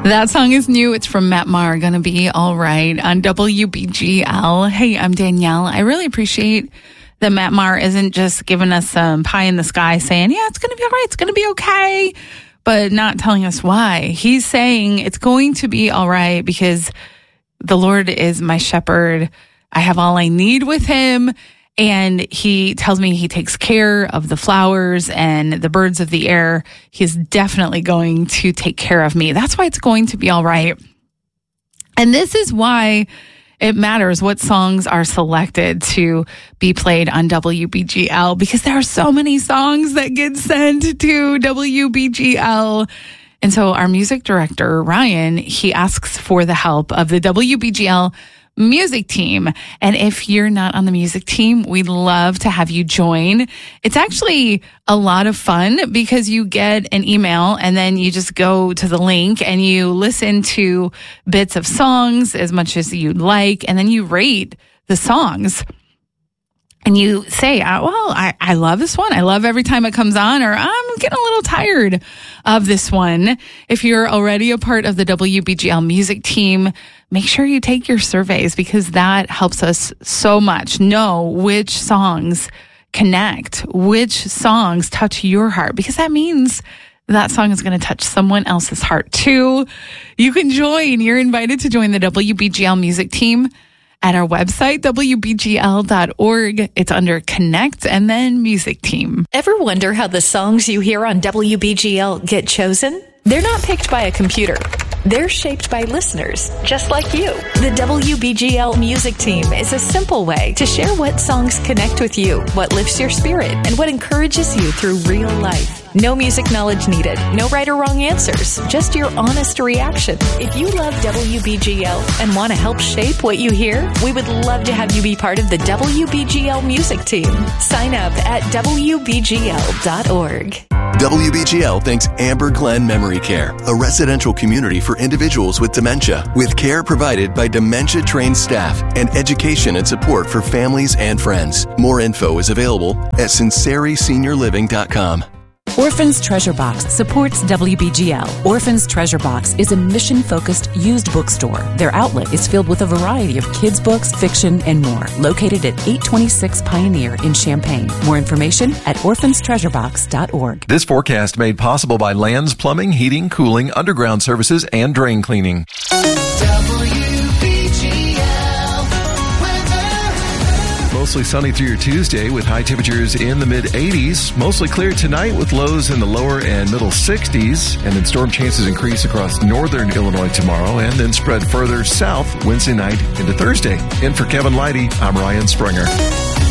That song is new. It's from Matt Maher, Gonna Be All Right on WBGL. Hey, I'm Danielle. I really appreciate that Matt Maher isn't just giving us some pie in the sky saying, yeah, it's going to be all right. It's going to be okay, but not telling us why. He's saying it's going to be all right because the Lord is my shepherd. I have all I need with him. And he tells me he takes care of the flowers and the birds of the air. He's definitely going to take care of me. That's why it's going to be all right. And this is why it matters what songs are selected to be played on WBGL, because there are so many songs that get sent to WBGL. And so our music director, Ryan, he asks for the help of the WBGL music team. And if you're not on the music team, we'd love to have you join. It's actually a lot of fun because you get an email and then you just go to the link and you listen to bits of songs as much as you'd like. And then you rate the songs. And you say, I love this one. I love every time it comes on, or I'm getting a little tired of this one. If you're already a part of the WBGL music team, make sure you take your surveys because that helps us so much know which songs connect, which songs touch your heart, because that means that song is going to touch someone else's heart too. You can join. You're invited to join the WBGL music team at our website, WBGL.org. It's under Connect and then Music Team. Ever wonder how the songs you hear on WBGL get chosen? They're not picked by a computer. They're shaped by listeners, just like you. The WBGL Music Team is a simple way to share what songs connect with you, what lifts your spirit, and what encourages you through real life. No music knowledge needed, no right or wrong answers, just your honest reaction. If you love WBGL and want to help shape what you hear, we would love to have you be part of the WBGL Music Team. Sign up at WBGL.org. WBGL thanks Amber Glen Memory Care, a residential community for individuals with dementia, with care provided by dementia-trained staff and education and support for families and friends. More info is available at sinceriseniorliving.com. Orphans Treasure Box supports WBGL. Orphans Treasure Box is a mission-focused used bookstore. Their outlet is filled with a variety of kids' books, fiction, and more. Located at 826 Pioneer in Champaign. More information at orphanstreasurebox.org. This forecast made possible by Lands Plumbing, Heating, Cooling, Underground Services, and Drain Cleaning. Mostly sunny through your Tuesday with high temperatures in the mid-80s. Mostly clear tonight with lows in the lower and middle 60s. And then storm chances increase across northern Illinois tomorrow and then spread further south Wednesday night into Thursday. In for Kevin Leidy, I'm Ryan Springer.